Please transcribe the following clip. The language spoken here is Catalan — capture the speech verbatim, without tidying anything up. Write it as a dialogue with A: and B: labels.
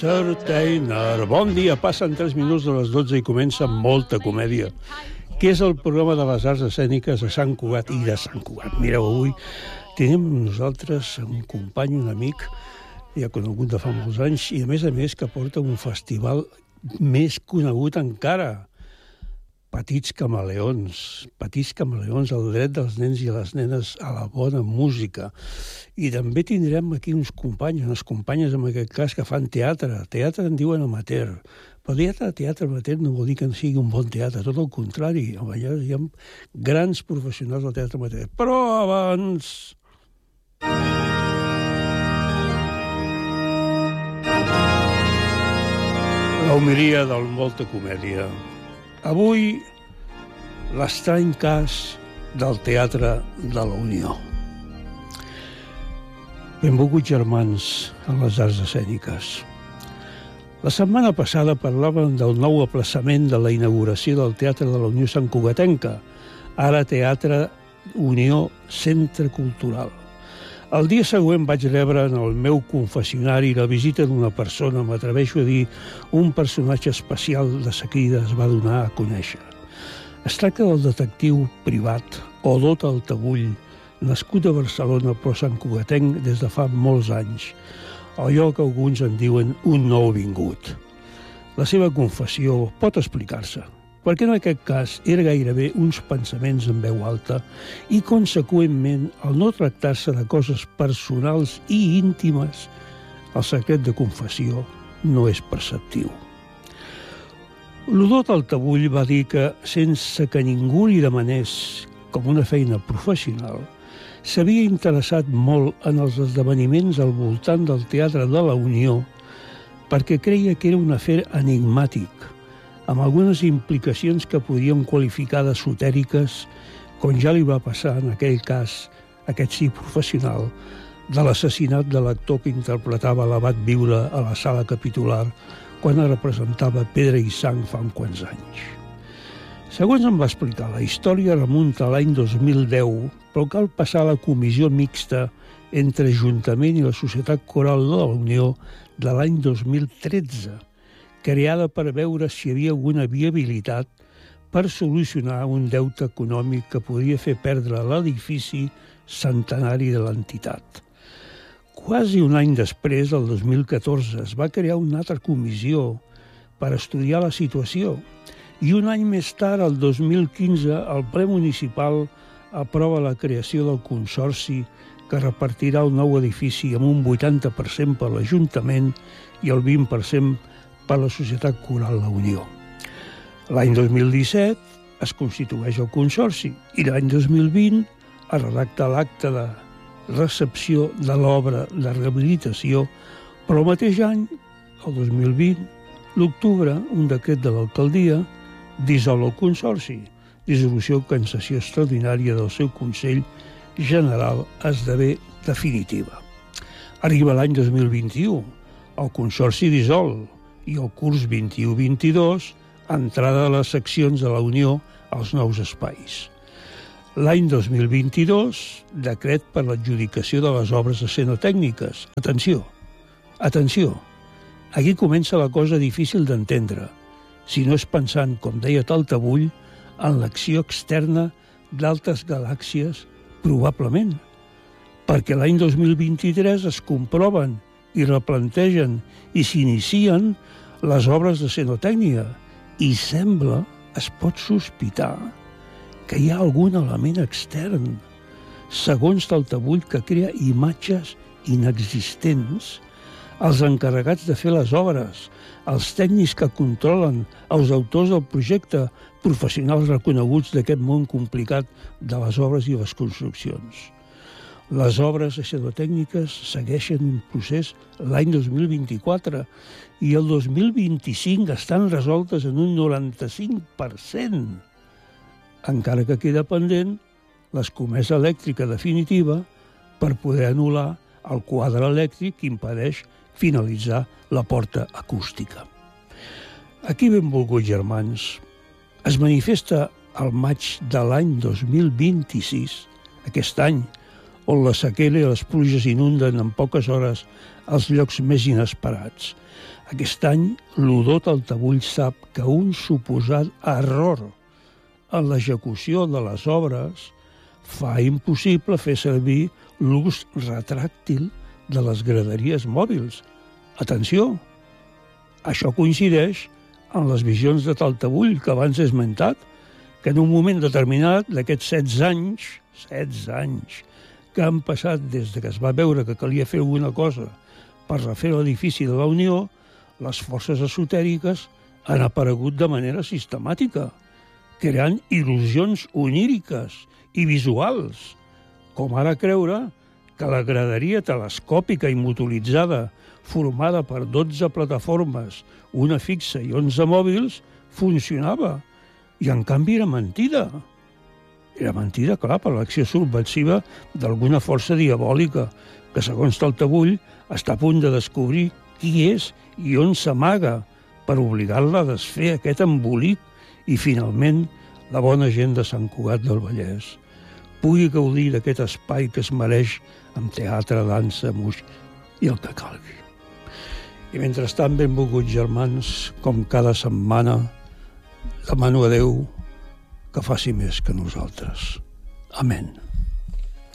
A: Entertainer. Bon dia, passen tres minuts de les dotze i comença Molta Comèdia, que és el programa de les arts escèniques de Sant Cugat i de Sant Cugat. Mireu, avui tenim nosaltres un company, un amic, ja conegut de fa molts anys, i a més a més que porta un festival més conegut encara. Petits camaleons, petits camaleons, el dret dels nens i les nenes a la bona música. I també tindrem aquí uns companys, unes companyes en aquest cas, que fan teatre. Teatre en diuen amateur. Però teatre, teatre amateur no vol dir que no sigui un bon teatre, tot el contrari. Allà hi ha grans professionals del teatre amateur. Però abans... la homilia del Molta Comèdia. Avui, l'estrany cas del Teatre de la Unió. Benvolguts germans en les arts escèniques. La setmana passada parlàvem del nou aplaçament de la inauguració del Teatre de la Unió Santcugatenca, ara Teatre Unió Centre Cultural. El dia següent vaig rebre en el meu confessionari la visita d'una persona, m'atreveixo a dir, un personatge especial de seguida es va donar a conèixer. Es tracta del detectiu privat Odot Altabull, nascut a Barcelona però santcugatenc des de fa molts anys, allò que alguns en diuen un nouvingut. La seva confessió pot explicar-se, perquè en aquest cas era gairebé uns pensaments en veu alta i, conseqüentment, al no tractar-se de coses personals i íntimes, el secret de confessió no és perceptiu. L'Odot Altabull va dir que, sense que ningú li demanés com una feina professional, s'havia interessat molt en els esdeveniments al voltant del Teatre de la Unió perquè creia que era un afer enigmàtic, amb algunes implicacions que podíem qualificar d'esotèriques, com ja li va passar en aquell cas, aquest sí professional, de l'assassinat de l'actor que interpretava l'abat Viure a la sala capitular quan representava Pedra i Sang fa uns quants anys. Segons em va explicar, la història remunta a l'any dos mil deu, però cal passar a la comissió mixta entre Ajuntament i la Societat Coral de la Unió de l'any dos mil tretze, creada per veure si hi havia alguna viabilitat per solucionar un deute econòmic que podria fer perdre l'edifici centenari de l'entitat. Quasi un any després, el dos mil catorze, es va crear una altra comissió per estudiar la situació i un any més tard, el dos mil quinze, el ple municipal aprova la creació del consorci que repartirà el nou edifici amb un vuitanta per cent per l'Ajuntament i el vint per cent per la Societat Coral La Unió. L'any dos mil disset es constitueix el consorci i l'any dos mil vint es redacta l'acte de recepció de l'obra de rehabilitació, però el mateix any, el dos mil vint, l'octubre, un decret de l'alcaldia dissol el consorci, dissolució que en sessió extraordinària del seu Consell General esdevé definitiva. Arriba l'any dos mil vint-i-u, el consorci dissol, i el curs vint-i-u vint-i-dos, entrada de les seccions de la Unió als nous espais. L'any dos mil vint-i-dos, decret per l'adjudicació de les obres escenotècniques. Atenció, atenció, aquí comença la cosa difícil d'entendre, si no és pensant, com deia Taltabull, en l'acció externa d'altres galàxies, probablement, perquè l'any dos mil vint-i-tres es comproven i replantegen i s'inicien les obres d'escenotècnia i sembla, es pot sospitar, que hi ha algun element extern, segons Taltabull, que crea imatges inexistents. Els encarregats de fer les obres, els tècnics que controlen, els autors del projecte, professionals reconeguts d'aquest món complicat de les obres i les construccions. Les obres escenotècniques segueixen un procés l'any dos mil vint-i-quatre i el dos mil vint-i-cinc estan resoltes en un noranta-cinc per cent, encara que queda pendent l'escomesa elèctrica definitiva per poder anul·lar el quadre elèctric que impedeix finalitzar la porta acústica. Aquí, benvolguts germans, es manifesta al maig de l'any dos mil vint-i-sis, aquest any, on la sequera i les pluges inunden en poques hores els llocs més inesperats. Aquest any, l'Udó Taltabull sap que un suposat error en l'execució de les obres fa impossible fer servir l'ús retràctil de les graderies mòbils. Atenció! Això coincideix amb les visions de Taltabull que abans he esmentat, que en un moment determinat d'aquests setze anys, setze anys, que han passat des que es va veure que calia fer alguna cosa per refer l'edifici de la Unió, les forces esotèriques han aparegut de manera sistemàtica, creant il·lusions oníriques i visuals, com ara creure que la graderia telescòpica i motoritzada formada per dotze plataformes, una fixa i onze mòbils, funcionava. I, en canvi, era mentida. Era mentida, clar, per l'acció subversiva d'alguna força diabòlica que, segons Taltabull, està a punt de descobrir qui és i on s'amaga per obligar-la a desfer aquest embolic i, finalment, la bona gent de Sant Cugat del Vallès pugui gaudir d'aquest espai que es mereix amb teatre, dansa, música i el que calgui. I mentrestant, benvolguts germans, com cada setmana, demano a Déu que faci més que nosaltres. Amén.